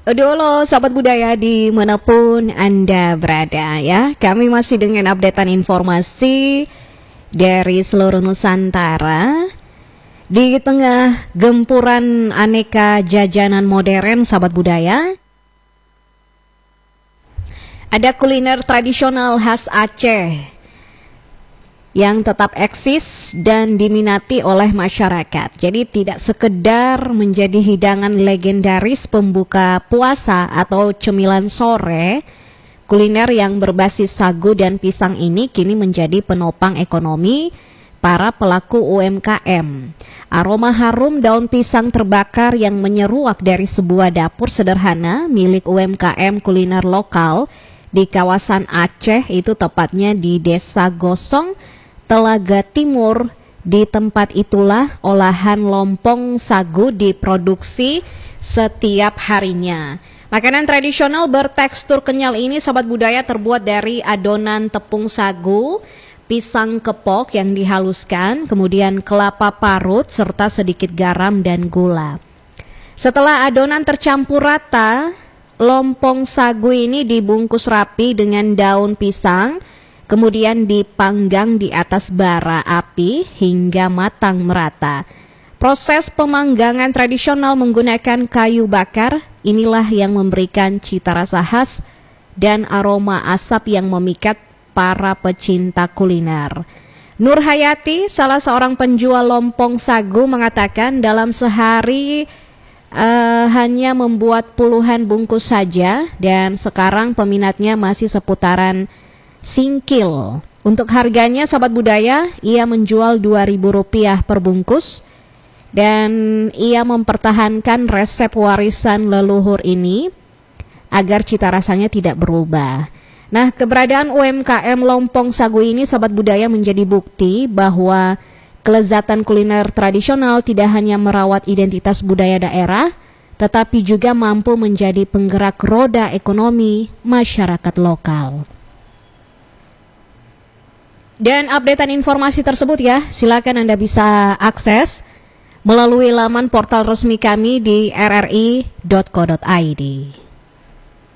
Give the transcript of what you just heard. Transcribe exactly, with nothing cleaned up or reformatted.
Dolo sahabat budaya dimanapun Anda berada ya. Kami masih dengan updatean informasi dari seluruh Nusantara. Di tengah gempuran aneka jajanan modern sahabat budaya, ada kuliner tradisional khas Aceh yang tetap eksis dan diminati oleh masyarakat. Jadi tidak sekedar menjadi hidangan legendaris pembuka puasa atau cemilan sore, kuliner yang berbasis sagu dan pisang ini kini menjadi penopang ekonomi para pelaku U M K M. Aroma harum daun pisang terbakar yang menyeruak dari sebuah dapur sederhana milik U M K M kuliner lokal di kawasan Aceh, itu tepatnya di Desa Gosong, Telaga Timur. Di tempat itulah olahan lompong sagu diproduksi setiap harinya. Makanan tradisional bertekstur kenyal ini sahabat budaya terbuat dari adonan tepung sagu, pisang kepok yang dihaluskan, kemudian kelapa parut serta sedikit garam dan gula. Setelah adonan tercampur rata, lompong sagu ini dibungkus rapi dengan daun pisang, kemudian dipanggang di atas bara api hingga matang merata. Proses pemanggangan tradisional menggunakan kayu bakar inilah yang memberikan cita rasa khas dan aroma asap yang memikat para pecinta kuliner. Nur Hayati, salah seorang penjual lompong sagu, mengatakan dalam sehari uh, hanya membuat puluhan bungkus saja dan sekarang peminatnya masih seputaran singkil. Untuk harganya sahabat budaya, ia menjual dua ribu rupiah per bungkus dan ia mempertahankan resep warisan leluhur ini agar cita rasanya tidak berubah. Nah, keberadaan U M K M lompong sagu ini sahabat budaya menjadi bukti bahwa kelezatan kuliner tradisional tidak hanya merawat identitas budaya daerah, tetapi juga mampu menjadi penggerak roda ekonomi masyarakat lokal. Dan updatean informasi tersebut ya, silakan Anda bisa akses melalui laman portal resmi kami di r r i dot co dot i d.